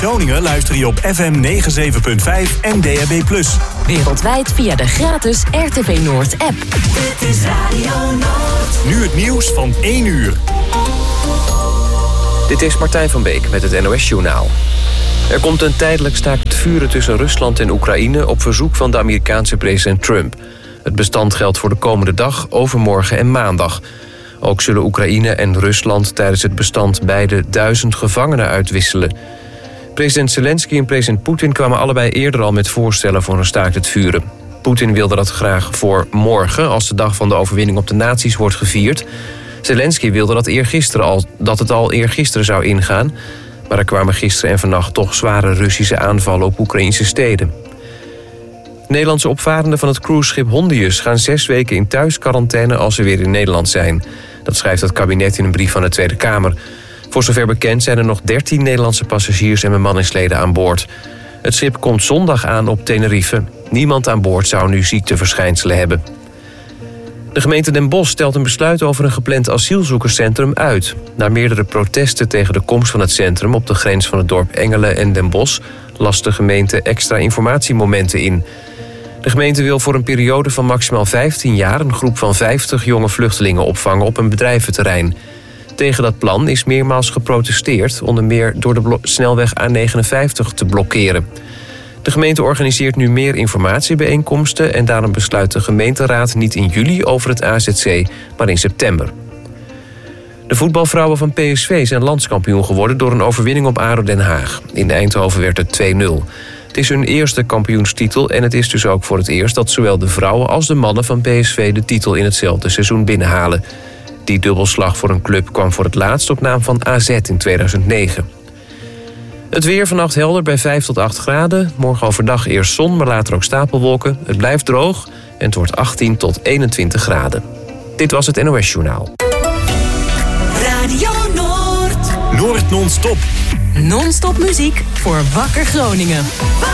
Groningen luister je op FM 97.5 en DAB+. Wereldwijd via de gratis RTV Noord app. Dit is Radio Noord. Nu het nieuws van 1 uur. Dit is Martijn van Beek met het NOS-journaal. Er komt een tijdelijk staakt het vuren tussen Rusland en Oekraïne op verzoek van de Amerikaanse president Trump. Het bestand geldt voor de komende dag, overmorgen en maandag. Ook zullen Oekraïne en Rusland tijdens het bestand beide 1000 gevangenen uitwisselen. President Zelensky en president Poetin kwamen allebei eerder al met voorstellen voor een staakt het vuren. Poetin wilde dat graag voor morgen, als de dag van de overwinning op de nazi's wordt gevierd. Zelensky wilde dat het al eergisteren zou ingaan, maar er kwamen gisteren en vannacht toch zware Russische aanvallen op Oekraïnse steden. Nederlandse opvarenden van het cruiseschip Hondius gaan 6 weken in thuisquarantaine als ze weer in Nederland zijn. Dat schrijft het kabinet in een brief van de Tweede Kamer. Voor zover bekend zijn er nog 13 Nederlandse passagiers en bemanningsleden aan boord. Het schip komt zondag aan op Tenerife. Niemand aan boord zou nu ziekteverschijnselen hebben. De gemeente Den Bosch stelt een besluit over een gepland asielzoekerscentrum uit. Na meerdere protesten tegen de komst van het centrum op de grens van het dorp Engelen en Den Bosch last de gemeente extra informatiemomenten in. De gemeente wil voor een periode van maximaal 15 jaar een groep van 50 jonge vluchtelingen opvangen op een bedrijventerrein. Tegen dat plan is meermaals geprotesteerd, onder meer door de snelweg A59 te blokkeren. De gemeente organiseert nu meer informatiebijeenkomsten en daarom besluit de gemeenteraad niet in juli over het AZC, maar in september. De voetbalvrouwen van PSV zijn landskampioen geworden door een overwinning op ADO Den Haag. In Eindhoven werd het 2-0. Het is hun eerste kampioenstitel en het is dus ook voor het eerst dat zowel de vrouwen als de mannen van PSV de titel in hetzelfde seizoen binnenhalen. Die dubbelslag voor een club kwam voor het laatst op naam van AZ in 2009. Het weer vannacht helder bij 5 tot 8 graden. Morgen overdag eerst zon, maar later ook stapelwolken. Het blijft droog en het wordt 18 tot 21 graden. Dit was het NOS Journaal. Radio Noord. Noord non-stop. Non-stop muziek voor Wakker Groningen.